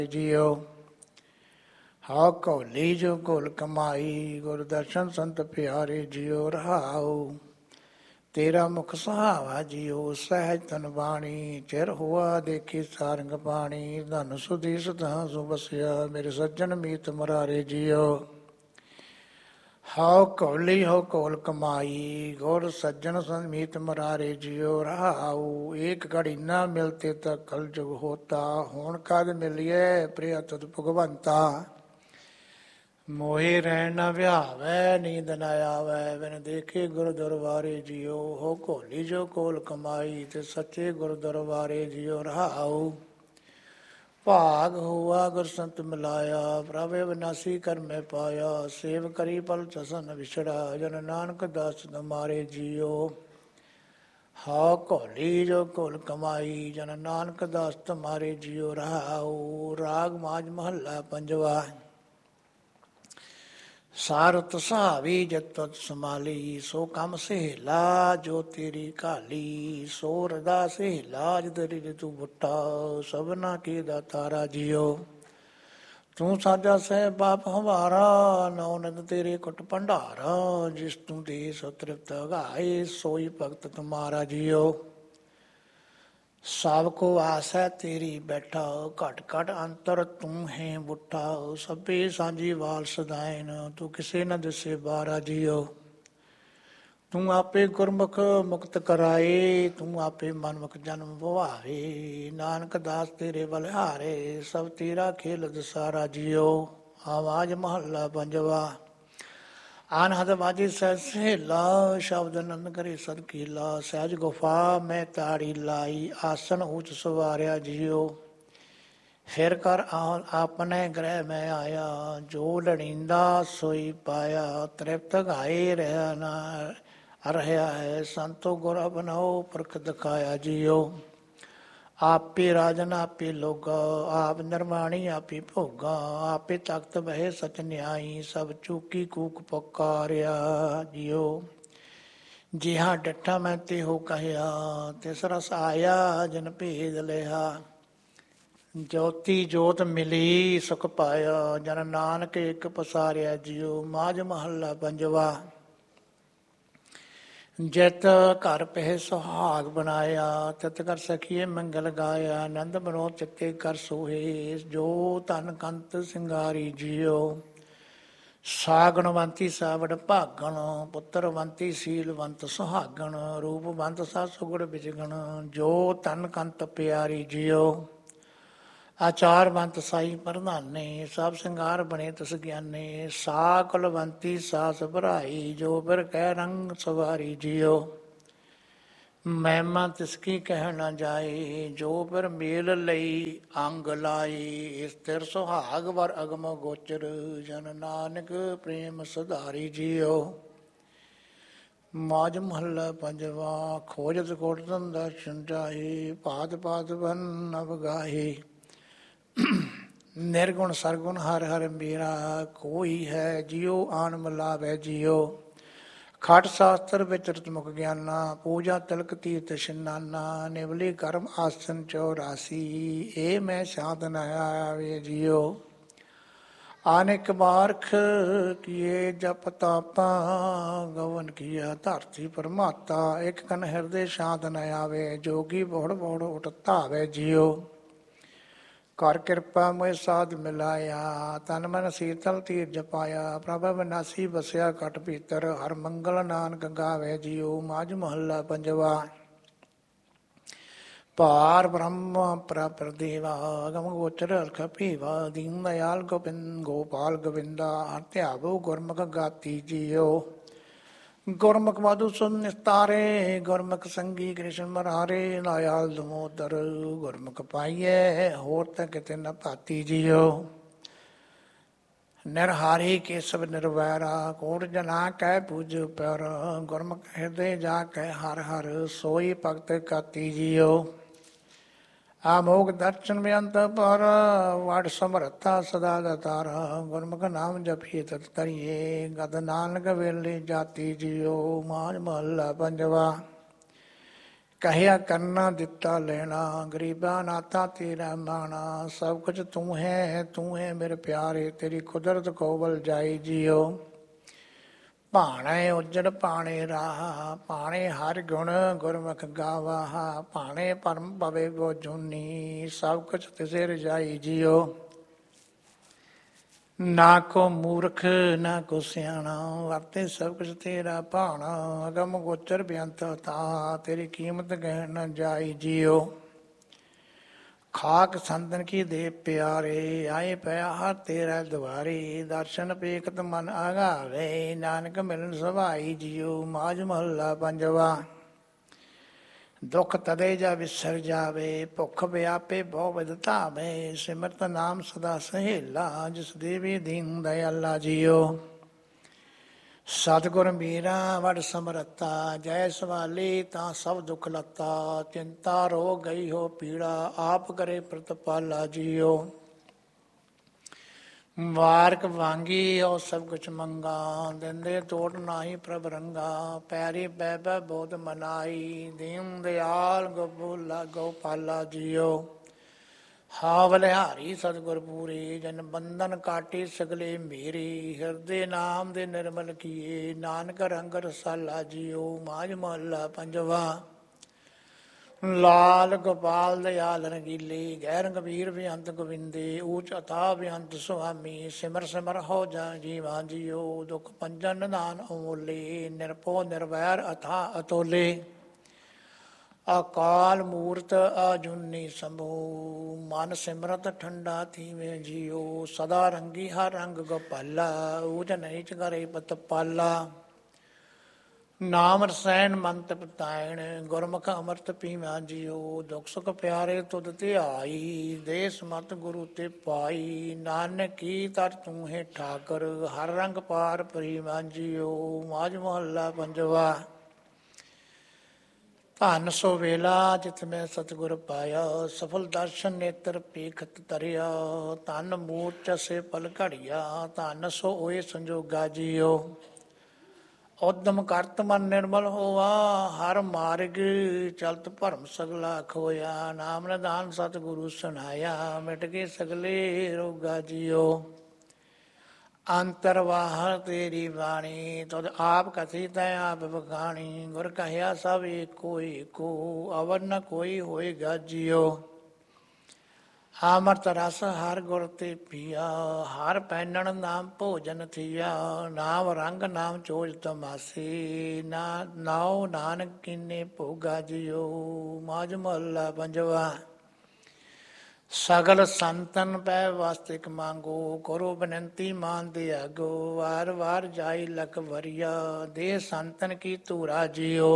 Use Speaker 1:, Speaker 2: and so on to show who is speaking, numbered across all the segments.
Speaker 1: JIO. ਹਉ ਘੋਲੀ ਜੋ ਘੋਲ ਕਮਾਈ, ਗੁਰ ਦਰਸ਼ਨ ਸੰਤ ਪਿਆਰੇ ਜੀਓ ਰਹਾਉ। ਤੇਰਾ ਮੁਖ ਸੁਹਾਵਾ ਜੀਓ, ਸਹਿਜ ਤਨ ਬਾਣੀ, ਚਿਰ ਹੋਆ ਦੇਖੀ ਸਾਰੰਗ ਪਾਣੀ। ਧਨ ਸੁਧੀ ਸੁਧਾ ਸੁ ਬਸਿਆ, ਮੇਰੇ ਸੱਜਣ ਮੀਤ ਮੁਰਾਰੇ ਜੀਓ। ਹਉ ਘੋਲੀ ਹੋ ਘੋਲ ਕਮਾਈ, ਗੁਰ ਸੱਜਣ ਮੀਤ ਮੁਰਾਰੇ ਜੀਓ ਰਹਾਉ। ਏਕ ਘੜੀ ਨਾ ਮਿਲਤੇ ਤਾਂ ਕਲ ਜੁਗ ਹੋਤਾ, ਹੁਣ ਕਦ ਮਿਲੀਏ ਪ੍ਰਿਆ ਤੁਧ ਭਗਵੰਤਾ। ਮੋਹੇ ਰਹਿਣ ਨਾ ਵਿਹਾਵੈ, ਨੀਂਦ ਨਾ ਆਵੈ, ਬਿਨ ਦੇਖੇ ਗੁਰ ਦਰਬਾਰੇ ਜੀਓ। ਹੋ ਘੋਲੀ ਜੋ ਘੋਲ ਕਮਾਈ, ਤੇ ਸੱਚੇ ਗੁਰ ਦਰਬਾਰੇ ਜੀਓ ਰਹਾਉ। ਭਾਗ ਹੋਆ ਗੁਰ ਸੰਤ ਮਿਲਾਇਆ, ਪ੍ਰਭ ਅਵਿਨਾਸੀ ਕਰ ਮੈਂ ਪਾਇਆ। ਸੇਵ ਕਰੀ ਪਲ ਚਸਨ ਵਿਛੜਾ, ਜਨ ਨਾਨਕ ਦਾਸ ਤੁਮਾਰੇ ਜੀਓ। ਹਉ ਘੋਲੀ ਜੋ ਘੋਲ ਕਮਾਈ, ਜਨ ਨਾਨਕ ਦਾਸ ਤੁਮਾਰੇ ਜੀਓ ਰਹਾਉ। ਰਾਗ ਮਾਝ ਮਹੱਲਾ ਪੰਜਵਾ। ਸਾਰਤ ਸੁਹਾਵੀ ਜਤ ਤੁਧ ਸੰਭਾਲੀ, ਸੋ ਕੰਮ ਸਹੇਲਾ ਜੋ ਤੇਰੀ ਘਾਲੀ। ਸੋ ਰਦਾ ਸਹੇਲਾ ਜਦ ਰਿ ਤੂੰ ਬੁੱਟਾ, ਸਭਨਾ ਕੀ ਦਾਤਾਰਾ ਜੀਓ। ਤੂੰ ਸਾਜਾ ਸਹਿ ਬਾਪ ਹਮਾਰਾ, ਨੌ ਨਦ ਤੇਰੇ ਕੁਟ ਭੰਡਾਰਾ। ਜਿਸ ਤੂੰ ਦੇ ਸੋ ਤ੍ਰਿਪਤ ਗਾਏ, ਸੋਈ ਭਗਤ ਤੁਮਾਰਾ ਜੀਓ। ਸਭ ਕੋ ਆਸ ਹੈ ਤੇਰੀ ਬੈਠਾ, ਘਟ ਘਟ ਅੰਤਰ ਤੂੰ ਹੈ ਬੁੱਠਾ। ਸਭੇ ਸਾਂਝੀ ਵਾਲ ਸਦਾਇਨ, ਤੂੰ ਕਿਸੇ ਨ ਦਿਸੇ ਬਾਰਾ ਜੀਓ। ਤੂੰ ਆਪੇ ਗੁਰਮੁਖ ਮੁਕਤ ਕਰਾਏ, ਤੂੰ ਆਪੇ ਮਨਮੁਖ ਜਨਮ ਭਵਾਵੇ। ਨਾਨਕ ਦਾਸ ਤੇਰੇ ਬਲਿਹਾਰੇ, ਸਭ ਤੇਰਾ ਖੇਲ ਦਸਾਰਾ ਜੀਓ। ਆਵਾਜ਼ ਮਹੱਲਾ ਪੰਜਵਾ। ਅਨਹਦ ਬਾਜੀ ਸਹਿ ਸਹੇਲਾ, ਸ਼ਬਦ ਆਨੰਦ ਕਰੇ ਸਦ ਕੀਲਾ। ਸਹਿਜ ਗੁਫਾ ਮੈਂ ਤਾੜੀ ਲਾਈ, ਆਸਣ ਊਚ ਸਵਾਰਿਆ ਜੀਓ। ਫਿਰ ਕਰ ਆਪਣੇ ਗ੍ਰਹਿ ਮੈਂ ਆਇਆ, ਜੋ ਲੜੀਂਦਾ ਸੋਈ ਪਾਇਆ। ਤ੍ਰਿਪਤ ਗਾਏ ਰਿਹਾ ਨਾ ਰਿਹਾ ਹੈ, ਸੰਤੋ ਗੁਰ ਅਪਨਾਓ ਪੁਰਖ ਦਿਖਾਇਆ ਜੀਓ। ਆਪੇ ਰਾਜਨ ਆਪੇ ਲੋਗਾ, ਆਪ ਨਿਰਮਾਣੀ ਆਪੇ ਭੋਗਾ। ਆਪੇ ਤਖਤ ਬਹਿ ਸਚ ਨਿਆਈ, ਸਭ ਚੂਕੀ ਕੂਕ ਪੁਕਾਰਿਆ ਜੀਓ। ਜਿਹਾ ਡੱਠਾ ਮੈਂ ਤਿਹੋ ਕਹਿਆ, ਤਿਸ ਰਸ ਆਇਆ ਜਿਨ ਭੇਦ ਲਿਆ। ਜੋਤੀ ਜੋਤ ਮਿਲੀ ਸੁਖ ਪਾਇਆ, ਜਨ ਨਾਨਕ ਇੱਕ ਪਸਾਰਿਆ ਜੀਓ। ਮਾਝ ਮਹੱਲਾ ਪੰਜਵਾ। ਜਿਤ ਘਰ ਪਹਿ ਸੁਹਾਗ ਬਣਾਇਆ, ਤਿਤ ਕਰ ਸਖੀਏ ਮੰਗਲ ਗਾਇਆ। ਆਨੰਦ ਮਨੋ ਚਿੱਤੇ ਕਰ ਸੋਹੇ, ਜੋ ਧਨ ਕੰਤ ਸਿੰਗਾਰੀ ਜੀਓ। ਸਾਗਣਵੰਤੀ ਸਾਵੜ ਭਾਗਣ, ਪੁੱਤਰਵੰਤੀ ਸੀਲਵੰਤ ਸੁਹਾਗਣ। ਰੂਪਵੰਤ ਸਾ ਸੁਗੜ ਵਿਜਗਣ, ਜੋ ਧਨ ਕੰਤ ਪਿਆਰੀ ਜੀਓ। ਆਚਾਰਵੰਤ ਸਾਈ ਪ੍ਰਧਾਨੇ, ਸਭ ਸਿੰਗਾਰ ਬਣੇ ਤਿਸ ਗਿਆਨੇ। ਸਾ ਕੁਲਵੰਤੀ ਸਾਸ ਭਰਾਈ, ਜੋ ਫਿਰ ਕਹਿ ਰੰਗ ਸਵਾਰੀ ਜੀਓ। ਮਹਿਮਾ ਤਿਸ ਕੀ ਕਹਿ ਨਾ ਜਾਏ, ਜੋ ਫਿਰ ਮੇਲ ਲਈ ਅੰਗ ਲਾਈ। ਸਥਿਰ ਸੁਹਾਗ ਵਰ ਅਗਮ ਗੋਚਰ, ਜਨ ਨਾਨਕ ਪ੍ਰੇਮ ਸੁਧਾਰੀ ਜੀਓ। ਮਾਝ ਮਹੱਲਾ ਪੰਜਵਾ। ਖੋਜਤ ਕੋਟਤਨ ਦਰਸ਼ਨ ਚਾਹੇ, ਪਾਤ ਪਾਤ ਬਨ ਨਵ ਗਾਹੇ। ਨਿਰਗੁਣ ਸਰਗੁਣ ਹਰ ਹਰ ਮੇਰਾ, ਕੋਈ ਹੈ ਜਿਉ ਆਨ ਮਿਲਾਵੈ ਜੀਓ। ਖਟ ਸ਼ਾਸਤਰ ਵਿਚਰਤ ਮੁਖ ਗਿਆਨਾ, ਪੂਜਾ ਤਿਲਕ ਤੀਰਥ ਇਸ਼ਨਾਨਾ। ਨਿਵਲੀ ਕਰਮ ਆਸਨ 84, ਇਹ ਮੈਂ ਸ਼ਾਂਤ ਨ ਆਵੇ ਜੀਓ। ਆਨਿਕ ਬਾਰਖ ਕੀਏ ਜਪ ਤਾਪਾ, ਗਵਨ ਕੀਆ ਧਰਤੀ ਪਰਮਾਤਾ। ਇੱਕ ਕਨ ਹਿਰਦੇ ਸ਼ਾਂਤ ਨ ਆਵੇ, ਜੋਗੀ ਬੋੜ ਬੋੜ ਉਠ ਧਾਵੇ ਜੀਓ। ਕਰ ਕਿਰਪਾ ਮੋਇ ਸਾਧ ਮਿਲਾਇਆ, ਤਨ ਮਨ ਸੀਤਲ ਤੀਰ ਜਪਾਇਆ। ਪ੍ਰਭ ਅਵਿਨਾਸੀ ਬਸਿਆ ਘਟ ਭੀਤਰ, ਹਰ ਮੰਗਲ ਨਾਨਕ ਗਾਵੇ ਜੀਓ। ਮਾਝ ਮਹੱਲਾ ਪੰਜਵਾ। ਪਾਰ ਬ੍ਰਹਮ ਪ੍ਰਦੇਵਾ, ਅਗਮ ਗੋਚਰ ਅਲਖ ਭੀਵਾ। ਦੀਨ ਦਇਆਲ ਗੋਪਾਲ ਗੋਵਿੰਦਾ, ਹਰ ਧਿਆਵੋ ਗੁਰਮੁਖ ਗਾਤੀ ਜੀਓ। ਗੁਰਮੁਖ ਮਧੁ ਸੁਨ ਨਿਸਤਾਰੇ, ਗੁਰਮੁਖ ਸੰਗੀ ਕ੍ਰਿਸ਼ਨ ਮਰਾਰੇ। ਦਇਆਲ ਦਮੋਦਰ ਗੁਰਮੁਖ ਪਾਈਐ, ਹੋਰ ਤਾਂ ਕਿਤੇ ਨ ਭਾਤੀ ਜੀਓ। ਨਿਰਹਾਰੀ ਕੇਸਵ ਨਿਰਵੈਰਾ, ਕੋਟ ਜਨਾ ਕਹਿ ਪੂਜ ਪਿਆਰਾ। ਗੁਰਮੁਖ ਹਿਰਦੇ ਜਾ ਕੇ ਹਰ ਹਰ, ਸੋਈ ਭਗਤ ਕਾਤੀ ਜੀਓ। ਆਮੋਗ ਦਰਸ਼ਨ ਬੇਅੰਤ ਪਰ, ਵਡ ਸਮਰੱਥਾ ਸਦਾ ਦਾਤਾਰਾ। ਗੁਰਮੁਖ ਨਾਮ ਜਪੀਏ ਤਤ ਤਰੀਏ, ਗਦ ਨਾਨਕ ਵੇਲੇ ਜਾਤੀ ਜੀਓ। ਮਾਝ ਮਹੱਲਾ ਪੰਜਵਾ। ਕਹਿਆ ਕਰਨਾ ਦਿੱਤਾ ਲੈਣਾ, ਗਰੀਬਾਂ ਨਾਥਾਂ ਤੇਰਾ ਮਾਣਾ। ਸਭ ਕੁਝ ਤੂੰ ਹੈ ਮੇਰੇ ਪਿਆਰੇ, ਤੇਰੀ ਕੁਦਰਤ ਕੋਵਲ ਜਾਈ ਜੀਓ। ਭਾਣੇ ਉਜੜ ਭਾਣੇ ਰਾਹ, ਭਾਣੇ ਹਰ ਗੁਣ ਗੁਰਮੁਖ ਗਾਵਾ। ਭਾਣੇ ਪਰਮ ਪਵੇ ਗੋ ਜੂਨੀ, ਸਭ ਕੁਛ ਤਿਸੇ ਰਜਾਈ ਜੀਓ। ਨਾ ਕੋ ਮੂਰਖ ਨਾ ਕੋ ਸਿਆਣਾ, ਵਰਤੇ ਸਭ ਕੁਛ ਤੇਰਾ ਭਾਣਾ। ਅਗਮ ਗੋਚਰ ਬੇਅੰਤ ਤਾ, ਤੇਰੀ ਕੀਮਤ ਕਹਿਣ ਨ ਜਾਈ ਜੀਓ। ਖਾਕ ਸੰਤਨ ਕੀ ਦੇ ਪਿਆਰੇ, ਆਏ ਪਿਆ ਹਰ ਤੇਰਾ ਦੁਆਰੇ। ਦਰਸ਼ਨ ਪੇਖਤ ਮਨ ਆਗਾਵੇ, ਨਾਨਕ ਮਿਲਨ ਸੁਭਾਈ ਜੀਓ। ਮਾਝ ਮਹੱਲਾ ਪੰਜਵਾ। ਦੁਖ ਤਦੇ ਜਾ ਵਿਸਰ ਜਾਵੇ, ਭੁੱਖ ਵਿਆਪੇ ਬਹੁ ਵਿਧ ਧਾਵੇ। ਸਿਮਰਤ ਨਾਮ ਸਦਾ ਸਹੇਲਾ, ਜਿਸ ਦੇਵੀ ਦੀਨ ਦਇਆਲਾ ਜੀਓ। ਸਤਿਗੁਰ ਮੀਰਾ ਵਡ ਸਮਰੱਤਾ, ਜੈ ਸਵਾਲੀ ਤਾਂ ਸਭ ਦੁੱਖ ਲੱਤਾ। ਚਿੰਤਾ ਰੋਗ ਗਈ ਹੋ ਪੀੜਾ, ਆਪ ਕਰੇ ਪ੍ਰਤਪਾਲਾ ਜੀਓ। ਵਾਰਕ ਵਾਂਗੀ ਉਹ ਸਭ ਕੁਛ ਮੰਗਾ, ਦਿੰਦੇ ਤੋੜ ਨਾਹੀ ਪ੍ਰਭ ਰੰਗਾ। ਪੈਰੀ ਬਹਿ ਬਹਿ ਬਹੁਤ ਮਨਾਈ, ਦੀਨ ਦਿਆਲ ਗੋਪਾਲਾ ਗੋਪਾਲਾ ਜੀਓ। ਹਾ ਬਲਿਹਾਰੀ ਸਤਿਗੁਰ ਪੂਰੇ, ਜਨ ਬੰਧਨ ਕਾਟੇ ਸਗਲੇ ਮੇਰੇ। ਹਿਰਦੇ ਨਾਮ ਦੇ ਨਿਰਮਲ ਕੀਏ, ਨਾਨਕ ਰੰਗ ਰਸਾਲਾ ਜੀਓ। ਮਾਝ ਮਹੱਲਾ ਪੰਜਵਾ। ਲਾਲ ਗੋਪਾਲ ਦਿਆਲ ਰੰਗੀਲੇ, ਗੈਰ ਗੰਭੀਰ ਬੇਅੰਤ ਗੋਬਿੰਦੇ। ਊਚ ਅਥਾਹ ਬੇਅੰਤ ਸੁਆਮੀ, ਸਿਮਰ ਸਿਮਰ ਹੋ ਜਾ ਜੀਵਾ ਜੀਓ। ਦੁਖ ਪੰਜਨ ਨਿਧਾਨ ਅਮੋਲੇ, ਨਿਰਭਉ ਨਿਰਵੈਰ ਅਥਾਹ ਅਤੋਲੇ। ਅਕਾਲ ਮੂਰਤ ਅਜੂਨੀ ਸੰਭੂ, ਮਨ ਸਿਮਰਤ ਠੰਡਾ ਥੀਵੇ ਜੀਓ। ਸਦਾ ਰੰਗੀ ਹਰ ਰੰਗ ਗੋਪਾਲਾ, ਊਚ ਨੀਚ ਕਰੇ ਪਤਪਾਲਾ। ਨਾਮ ਰਸੈਣ ਮੰਤ ਪਤਾਇਣ, ਗੁਰਮੁਖ ਅੰਮ੍ਰਿਤ ਪੀਵਾ ਜੀਓ। ਦੁਖ ਸੁਖ ਪਿਆਰੇ ਤੁਧ ਧਿਆਈ, ਦੇ ਸਮਤ ਗੁਰੂ ਤੇ ਪਾਈ। ਨਾਨਕ ਕੀ ਤਰ ਤੂੰ ਹੈ ਠਾਕਰ, ਹਰ ਰੰਗ ਪਾਰ ਪਰੀਵਾ ਜੀਓ। ਮਾਝ ਮਹੱਲਾ ਪੰਜਵਾ। ਧਨ ਸੋ ਵੇਲਾ ਜਿਤ ਮੈਂ ਸਤਿਗੁਰ ਪਾਇਆ, ਸਫਲ ਦਰਸ਼ਨ ਨੇਤਰ ਪੇਖਤ ਤਰਿਆ। ਧਨ ਮੂਰਤ ਸੇ ਪਲ ਘੜੀਆ, ਧਨ ਸੋ ਹੋਏ ਸੰਜੋਗਾ ਜੀਓ। ਉਦਮ ਕਰਤ ਮਨ ਨਿਰਮਲ ਹੋਆ, ਹਰ ਮਾਰਗ ਚਲਤ ਭਰਮ ਸਗਲਾ ਖੋਇਆ। ਨਾਮ ਨਿਧਾਨ ਸਤਿਗੁਰੂ ਸੁਨਾਇਆ, ਮਿਟ ਗਏ ਸਗਲੇ ਰੋਗਾ ਜੀਓ। ਅੰਤਰਵਾਹ ਤੇਰੀ ਬਾਣੀ, ਤੁਧ ਆਪ ਕਥੀ ਤੈ ਆਪ ਬਖਾਣੀ। ਗੁਰ ਕਹਿਆ ਸਭ ਏਕੋ ਏਕੋ, ਅਵਰ ਨ ਕੋਈ ਹੋਏਗਾ ਜੀਓ। ਅੰਮ੍ਰਿਤ ਰਸ ਹਰ ਗੁਰ ਤੇ ਪੀਆ, ਹਰ ਪੈਨਣ ਨਾਮ ਭੋਜਨ ਥੀਆ। ਨਾਮ ਰੰਗ ਨਾਮ ਚੋਜ ਤਮਾਸੀ, ਨਾਉ ਨਾਨਕ ਕੀਨੇ ਭੋਗਾ ਜੀਓ। ਮਾਝ ਮਹੱਲਾ ਪੰਜਵਾ। ਸਗਲ ਸੰਤਨ ਪੈ ਵਾਸਤਿਕ ਮੰਗੋ, ਕਰੋ ਬੇਨੰਤੀ ਮਾਨ ਦੇ ਆਗੋ। ਵਾਰ ਵਾਰ ਜਾਈ ਲਖ ਵਰੀਆ, ਦੇ ਸੰਤਨ ਕੀ ਧੂਰਾ ਜੀਓ।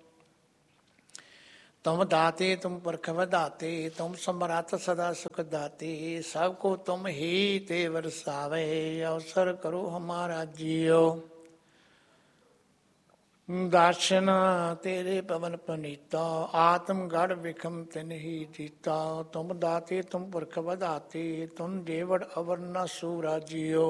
Speaker 1: ਤੁਮ ਦਾਤੇ ਤੁਮ ਪੁਰਖ ਵਧਾਤੇ, ਤੁਮ ਸਮਰੱਥ ਸਦਾ ਸੁਖ ਦਾਤੇ। ਸਭ ਕੋ ਤੁਮ ਹੀ ਤੇ ਵਰਸਾਵੇ, ਅਵਸਰ ਕਰੋ ਹਮਾਰਾ ਜੀਓ। ਦਰਸ਼ਨ ਤੇਰੇ ਪਵਨ ਪਨੀਤਾ, ਆਤਮ ਗੜ ਵਿਖਮ ਤਿਨ ਹੀ ਜੀਤਾ। ਤੁਮ ਦਾਤੇ ਤੁਮ ਪੁਰਖ ਵਧਾਤੇ, ਤੁਮ ਜੇਵੜ ਅਵਰ ਨ ਸੂਰਾ ਜੀਓ।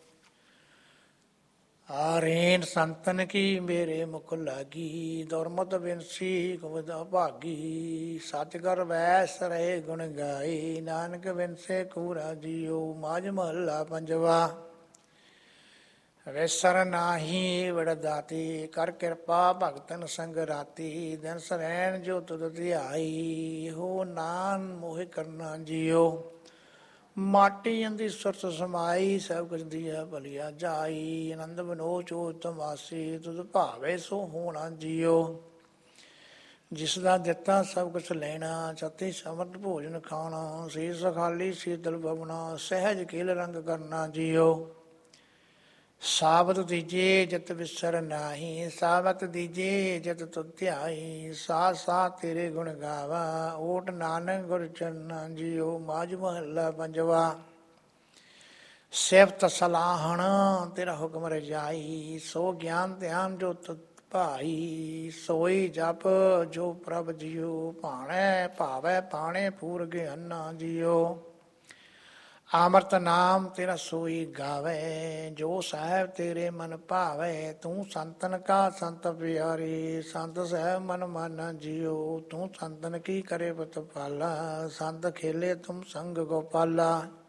Speaker 1: ਆਰੇਨ ਸੰਤਨ ਕੀ ਮੇਰੇ ਮੁਖ ਲਾਗੀ, ਦੁਰਮਤ ਬਿਨਸੀ ਕੁਵਿਦਾ ਭਾਗੀ। ਸਤਿਗੁਰ ਵੈਸ ਰਹੇ ਗੁਣ ਗਾਏ, ਨਾਨਕ ਬਿਨਸੇ ਕੂਰਾ ਜੀਓ। ਮਾਝ ਮਹੱਲਾ ਪੰਜਵਾ। ਵਿਸਰ ਨਾਹੀ ਵੜ ਦਾਤੀ, ਕਰ ਕਿਰਪਾ ਭਗਤਨ ਸੰਗ ਰਾਤੀ। ਦਿਨ ਸਰੈਣ ਜੋ ਤੁਧ ਧਿਆਈ, ਹੋ ਨਾਨ ਮੋਹਿ ਕਰਨਾ ਜੀਓ। ਮਾਟੀ ਅੰਦੀ ਸੁਰਤ ਸਮਾਈ, ਸਭ ਕੁਛ ਦੀਆ ਭਲਿਆ ਜਾਈ। ਆਨੰਦ ਬਨੋ ਚੋ ਤਮਾਸੀ, ਤੁਧ ਭਾਵੇ ਸੋ ਹੋਣਾ ਜੀਓ। ਜਿਸ ਦਾ ਦਿੱਤਾ ਸਭ ਕੁਛ ਲੈਣਾ, ਛਤੀ ਸਮਰਥ ਭੋਜਨ ਖਾਣਾ। ਸੀਸ ਖਾਲੀ ਸੀਤਲ ਬਵਣਾ, ਸਹਿਜ ਖੇਲ ਰੰਗ ਕਰਨਾ ਜੀਓ। ਸਾਬਤ ਦੀਜੇ ਜਿਤ ਵਿਸਰ ਨਾਹੀ, ਸਾਬਤ ਦੀਜੇ ਜਿਤ ਤੁਧ ਧਿਆਈ। ਸਾਥ ਸਾਥ ਤੇਰੇ ਗੁਣ ਗਾਵਾ, ਓਟ ਨਾਨਕ ਗੁਰ ਚਰਨਾ ਜੀਓ। ਮਾਝ ਮਹੱਲਾ ਪੰਜਵਾ। ਸਿਫਤ ਸਲਾਹਣ ਤੇਰਾ ਹੁਕਮ ਰਜਾਈ, ਸੋ ਗਿਆਨ ਧਿਆਨ ਜੋ ਤੁਧ ਭਾਈ। ਸੋਈ ਜਪ ਜੋ ਪ੍ਰਭ ਜੀਓ, ਭਾਣੈ ਭਾਵੈ ਪਾਣੇ ਪੂਰ ਗਿਆਨਾ ਜੀਓ। ਅੰਮ੍ਰਿਤ ਨਾਮ ਤੇਰਾ ਸੋਈ ਗਾਵੇ, ਜੋ ਸਾਹਿਬ ਤੇਰੇ ਮਨ ਭਾਵੇ। ਤੂੰ ਸੰਤਨ ਕਾ ਸੰਤ ਪਿਆਰੀ, ਸੰਤ ਸਾਹਿਬ ਮਨ ਮਾਨਾ ਜਿਉ। ਤੂੰ ਸੰਤਨ ਕੀ ਕਰੇ ਪ੍ਰਤਪਾਲਾ, ਸੰਤ ਖੇਲੇ ਤੁਮ ਸੰਗ ਗੋਪਾਲਾ।